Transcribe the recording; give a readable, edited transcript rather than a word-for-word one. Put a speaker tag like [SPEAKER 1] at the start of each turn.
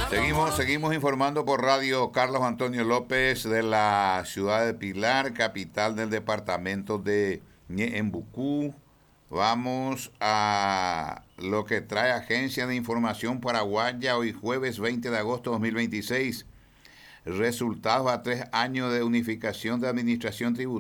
[SPEAKER 1] Seguimos informando por radio. Carlos Antonio López de la ciudad de Pilar, capital del departamento de Ñeembucú. Vamos a lo que trae Agencia de Información Paraguaya hoy jueves 20 de agosto de 2026. Resultados a 3 años de unificación de administración tributaria.